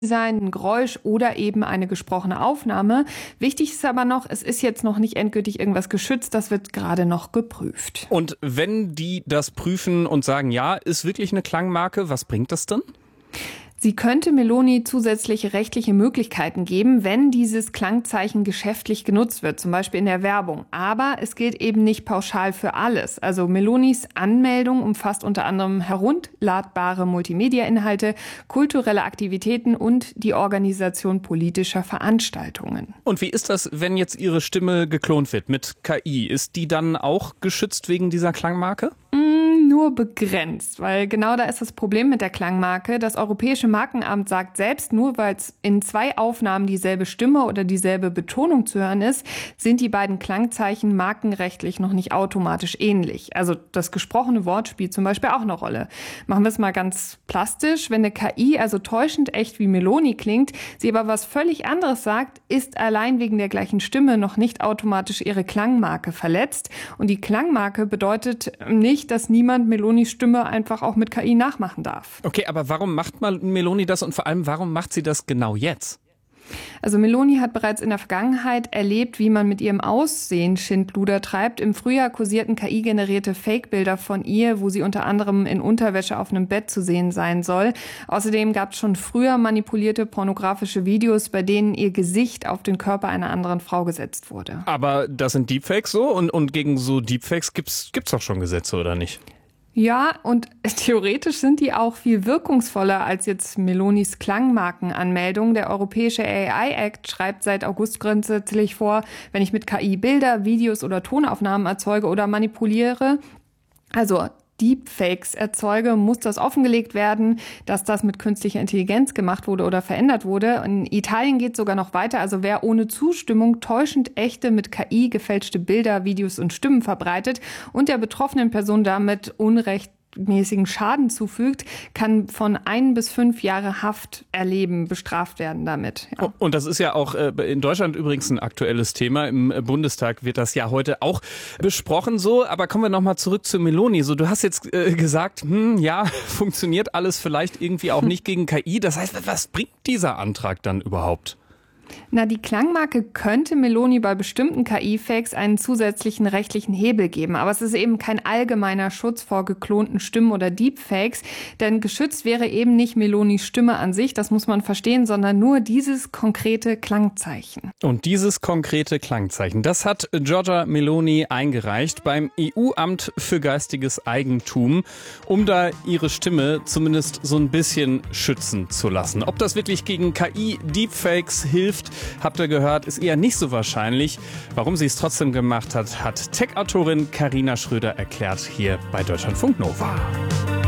sein, ein Geräusch oder eben eine gesprochene Aufnahme. Wichtig ist aber noch, es ist jetzt noch nicht endgültig irgendwas geschützt, das wird gerade noch geprüft. Und wenn die das prüfen und sagen, ja, ist wirklich eine Klangmarke, was bringt das denn? Sie könnte Meloni zusätzliche rechtliche Möglichkeiten geben, wenn dieses Klangzeichen geschäftlich genutzt wird, zum Beispiel in der Werbung. Aber es gilt eben nicht pauschal für alles. Also Melonis Anmeldung umfasst unter anderem herunterladbare Multimedia-Inhalte, kulturelle Aktivitäten und die Organisation politischer Veranstaltungen. Und wie ist das, wenn jetzt Ihre Stimme geklont wird mit KI? Ist die dann auch geschützt wegen dieser Klangmarke? Nur begrenzt, weil genau da ist das Problem mit der Klangmarke. Das Europäische Markenamt sagt selbst, nur weil es in 2 Aufnahmen dieselbe Stimme oder dieselbe Betonung zu hören ist, sind die beiden Klangzeichen markenrechtlich noch nicht automatisch ähnlich. Also das gesprochene Wort spielt zum Beispiel auch eine Rolle. Machen wir es mal ganz plastisch. Wenn eine KI also täuschend echt wie Meloni klingt, sie aber was völlig anderes sagt, ist allein wegen der gleichen Stimme noch nicht automatisch ihre Klangmarke verletzt. Und die Klangmarke bedeutet nicht, dass niemand Melonis Stimme einfach auch mit KI nachmachen darf. Okay, aber warum macht Meloni das und vor allem, warum macht sie das genau jetzt? Also Meloni hat bereits in der Vergangenheit erlebt, wie man mit ihrem Aussehen Schindluder treibt. Im Frühjahr kursierten KI-generierte Fake-Bilder von ihr, wo sie unter anderem in Unterwäsche auf einem Bett zu sehen sein soll. Außerdem gab es schon früher manipulierte pornografische Videos, bei denen ihr Gesicht auf den Körper einer anderen Frau gesetzt wurde. Aber das sind Deepfakes so und gegen so Deepfakes gibt's doch schon Gesetze, oder nicht? Ja, und theoretisch sind die auch viel wirkungsvoller als jetzt Melonis Klangmarkenanmeldung. Der Europäische AI-Act schreibt seit August grundsätzlich vor, wenn ich mit KI Bilder, Videos oder Tonaufnahmen erzeuge oder manipuliere, also Deepfakes erzeuge, muss das offengelegt werden, dass das mit künstlicher Intelligenz gemacht wurde oder verändert wurde. In Italien geht es sogar noch weiter. Also wer ohne Zustimmung täuschend echte, mit KI gefälschte Bilder, Videos und Stimmen verbreitet und der betroffenen Person damit unrechtmäßigen Schaden zufügt, kann von 1 bis 5 Jahre Haft erleben, bestraft werden damit. Ja. Und das ist ja auch in Deutschland übrigens ein aktuelles Thema. Im Bundestag wird das ja heute auch besprochen so. Aber kommen wir nochmal zurück zu Meloni. So, du hast jetzt gesagt, ja, funktioniert alles vielleicht irgendwie auch nicht gegen KI. Das heißt, was bringt dieser Antrag dann überhaupt? Na, die Klangmarke könnte Meloni bei bestimmten KI-Fakes einen zusätzlichen rechtlichen Hebel geben. Aber es ist eben kein allgemeiner Schutz vor geklonten Stimmen oder Deepfakes. Denn geschützt wäre eben nicht Melonis Stimme an sich, das muss man verstehen, sondern nur dieses konkrete Klangzeichen. Und dieses konkrete Klangzeichen, das hat Giorgia Meloni eingereicht beim EU-Amt für geistiges Eigentum, um da ihre Stimme zumindest so ein bisschen schützen zu lassen. Ob das wirklich gegen KI-Deepfakes hilft, habt ihr gehört, ist eher nicht so wahrscheinlich. Warum sie es trotzdem gemacht hat, hat Tech-Autorin Carina Schröder erklärt hier bei Deutschlandfunk Nova.